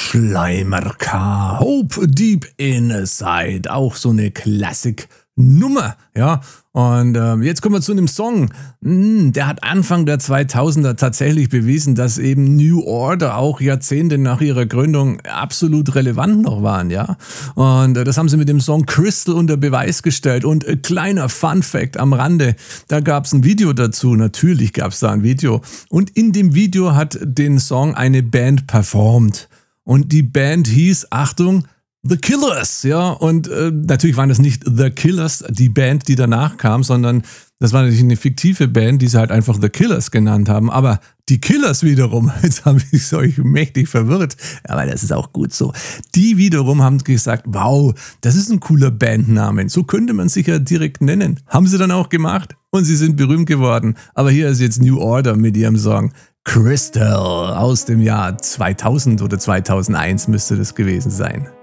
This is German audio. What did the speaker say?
Schleimer-K, Hope Deep Inside, auch so eine Classic-Nummer, ja. Und jetzt kommen wir zu einem Song, der hat Anfang der 2000er tatsächlich bewiesen, dass eben New Order auch Jahrzehnte nach ihrer Gründung absolut relevant noch waren, ja. Und das haben sie mit dem Song Crystal unter Beweis gestellt. Und kleiner Fun-Fact am Rande, da gab es ein Video dazu, natürlich gab es da ein Video. Und in dem Video hat den Song eine Band performt. Und die Band hieß, Achtung, The Killers, ja, und natürlich waren das nicht The Killers, die Band, die danach kam, sondern das war natürlich eine fiktive Band, die sie halt einfach The Killers genannt haben, aber die Killers wiederum, jetzt habe ich euch mächtig verwirrt, aber das ist auch gut so, die wiederum haben gesagt, wow, das ist ein cooler Bandname, so könnte man sich ja direkt nennen, haben sie dann auch gemacht und sie sind berühmt geworden, aber hier ist jetzt New Order mit ihrem Song Crystal aus dem Jahr 2000 oder 2001 müsste das gewesen sein.